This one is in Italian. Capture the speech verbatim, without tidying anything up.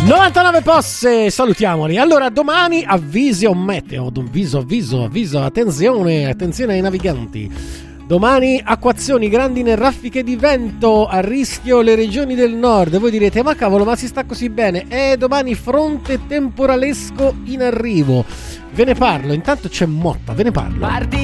novantanove posse, salutiamoli. Allora, domani avviso meteo, avviso, avviso, avviso, attenzione, attenzione ai naviganti. Domani acquazioni, grandine, raffiche di vento, a rischio le regioni del nord. Voi direte, ma cavolo, ma si sta così bene? Eh, domani fronte temporalesco in arrivo. Ve ne parlo, intanto c'è Motta, ve ne parlo. Parti